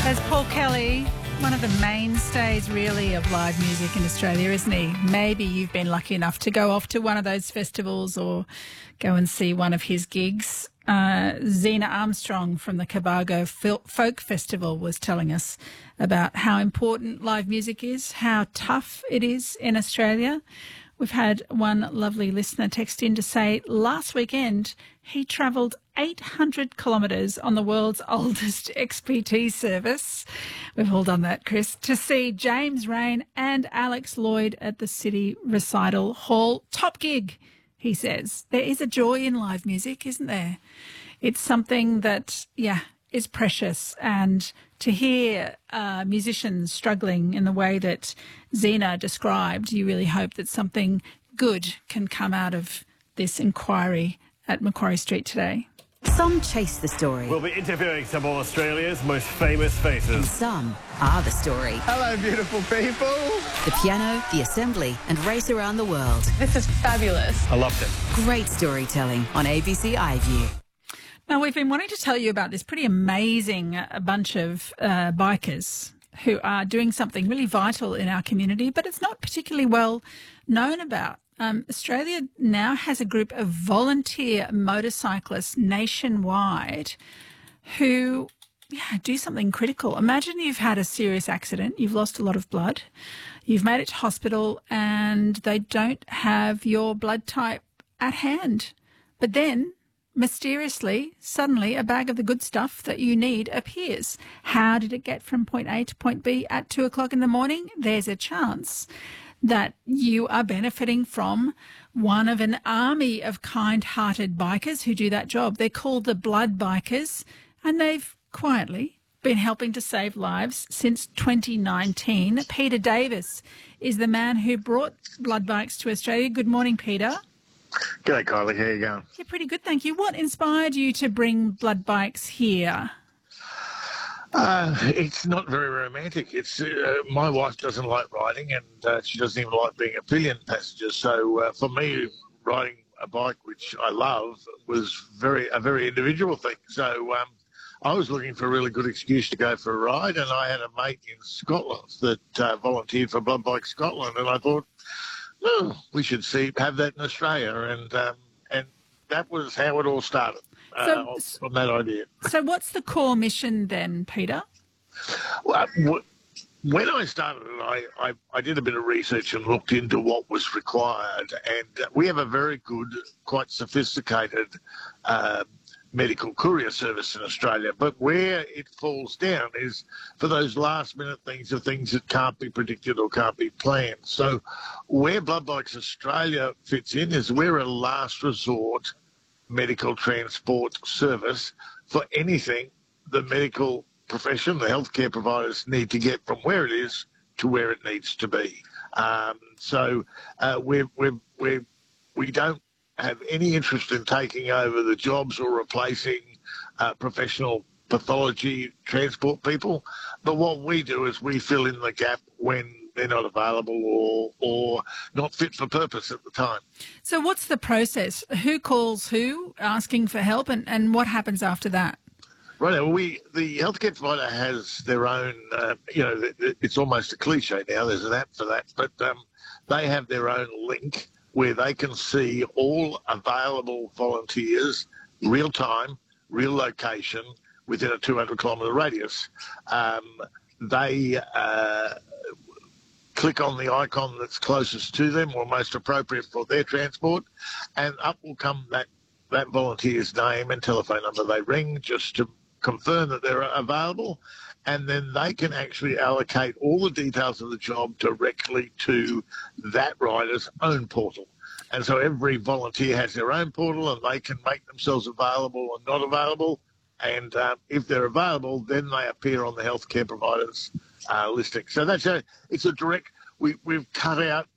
As Paul Kelly, one of the mainstays really of live music in Australia, isn't he? Maybe you've been lucky enough to go off to one of those festivals or go and see one of his gigs. Zena Armstrong from the Cobargo Folk Festival was telling us about how important live music is, how tough it is in Australia. We've had one lovely listener text in to say last weekend he travelled 800 kilometres on the world's oldest XPT service. We've all done that, Chris, to see James Rain and Alex Lloyd at the City Recital Hall. Top gig, he says. There is a joy in live music, isn't there? It's something that, is precious. And to hear musicians struggling in the way that Zena described, you really hope that something good can come out of this inquiry at Macquarie Street today. Some chase the story. We'll be interviewing some of Australia's most famous faces. And some are the story. Hello, beautiful people. The piano, the assembly, and race around the world. This is fabulous. I loved it. Great storytelling on ABC iView. Now, we've been wanting to tell you about this pretty amazing bunch of bikers who are doing something really vital in our community, but it's not particularly well known about. Australia now has a group of volunteer motorcyclists nationwide who do something critical. Imagine you've had a serious accident, you've lost a lot of blood, you've made it to hospital and they don't have your blood type at hand. But then, mysteriously, suddenly, a bag of the good stuff that you need appears. How did it get from point A to point B at 2 o'clock in the morning? There's a chance that you are benefiting from one of an army of kind-hearted bikers who do that job. They're called the Blood Bikers, and they've quietly been helping to save lives since 2019. Peter Davis is the man who brought Blood Bikes to Australia. Good morning, Peter. G'day, Kylie. How you going? Yeah, pretty good, thank you. What inspired you to bring Blood Bikes here? It's not very romantic. It's my wife doesn't like riding, and she doesn't even like being a pillion passenger. So for me, riding a bike, which I love, was a very individual thing. So I was looking for a really good excuse to go for a ride, and I had a mate in Scotland that volunteered for Blood Bike Scotland, and I thought, we should have that in Australia, and that was how it all started. From that idea. So what's the core mission then, Peter? Well, when I started it, I did a bit of research and looked into what was required, and we have a very good, quite sophisticated medical courier service in Australia, but where it falls down is for those last-minute things, or things that can't be predicted or can't be planned. So where Blood Bikes Australia fits in is we're a last resort medical transport service for anything the medical profession, the healthcare providers need to get from where it is to where it needs to be. So we don't have any interest in taking over the jobs or replacing professional pathology transport people. But what we do is we fill in the gap when they're not available or not fit for purpose at the time. So what's the process? Who calls who asking for help, and what happens after that? Right. Well, the healthcare provider has their own, it's almost a cliche now, there's an app for that, but they have their own link where they can see all available volunteers, real time, real location, within a 200-kilometre radius. They click on the icon that's closest to them or most appropriate for their transport, and up will come that volunteer's name and telephone number. They ring just to confirm that they're available, and then they can actually allocate all the details of the job directly to that rider's own portal. And so every volunteer has their own portal, and they can make themselves available or not available. And if they're available, then they appear on the healthcare provider's listing. So it's a direct. We've cut out